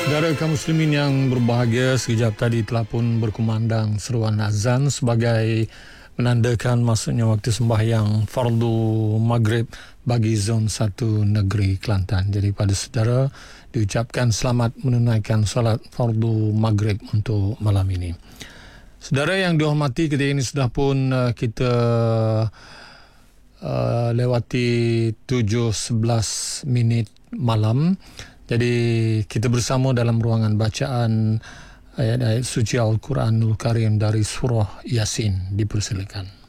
Saudara kaum muslimin yang berbahagia, sekejap tadi telah pun berkumandang seruan azan sebagai menandakan masuknya waktu sembahyang fardu maghrib bagi zon 1 negeri Kelantan. Jadi pada saudara diucapkan selamat menunaikan solat fardu maghrib untuk malam ini. Saudara yang dihormati, ketika ini sudah pun kita lewati 7:11 minit malam. Jadi kita bersama dalam ruangan bacaan ayat-ayat suci Al-Quranul Karim dari surah Yasin. Dipersilakan.